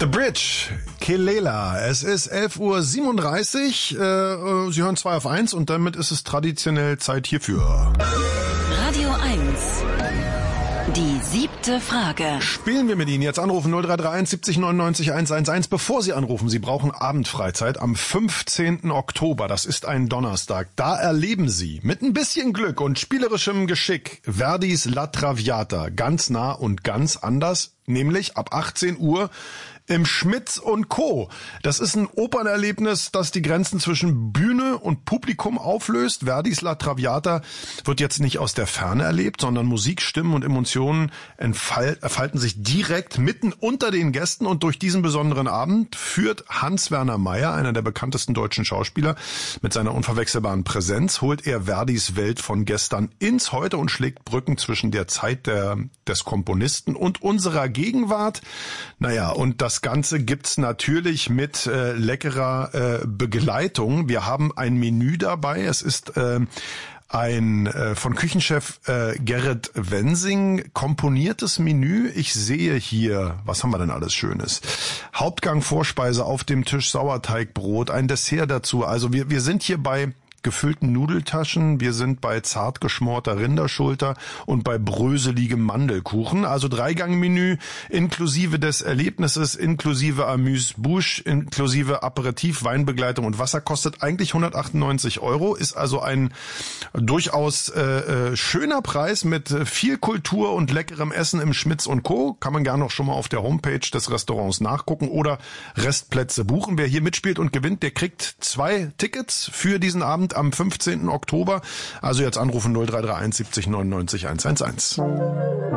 The Bridge, Kelela. Es ist 11:37 Uhr. Sie hören 2 auf 1 und damit ist es traditionell Zeit hierfür. Radio 1. Die 7. Frage. Spielen wir mit Ihnen. Jetzt anrufen 0331 70 99 111. Bevor Sie anrufen, Sie brauchen Abendfreizeit am 15. Oktober. Das ist ein Donnerstag. Da erleben Sie mit ein bisschen Glück und spielerischem Geschick Verdis La Traviata. Ganz nah und ganz anders, nämlich ab 18 Uhr im Schmitz und Co. Das ist ein Opernerlebnis, das die Grenzen zwischen Bühne und Publikum auflöst. Verdis La Traviata wird jetzt nicht aus der Ferne erlebt, sondern Musik, Stimmen und Emotionen entfalten sich direkt mitten unter den Gästen. Und durch diesen besonderen Abend führt Hans-Werner Meier, einer der bekanntesten deutschen Schauspieler, mit seiner unverwechselbaren Präsenz, holt er Verdis Welt von gestern ins Heute und schlägt Brücken zwischen der Zeit des Komponisten und unserer Gegenwart. Naja, und das Ganze gibt's natürlich mit leckerer Begleitung. Wir haben ein Menü dabei. Es ist ein von Küchenchef Gerrit Wensing komponiertes Menü. Ich sehe hier, was haben wir denn alles Schönes? Hauptgang, Vorspeise auf dem Tisch, Sauerteigbrot, ein Dessert dazu. Also wir sind hier bei gefüllten Nudeltaschen, wir sind bei zart geschmorter Rinderschulter und bei bröseligem Mandelkuchen. Also 3-Gang-Menü inklusive des Erlebnisses, inklusive Amuse-Bouche, inklusive Aperitif, Weinbegleitung und Wasser, kostet eigentlich 198 €, ist also ein durchaus schöner Preis mit viel Kultur und leckerem Essen im Schmitz und Co. Kann man gerne noch schon mal auf der Homepage des Restaurants nachgucken oder Restplätze buchen. Wer hier mitspielt und gewinnt, der kriegt 2 Tickets für diesen Abend am 15. Oktober. Also jetzt anrufen 0331 70 99 111.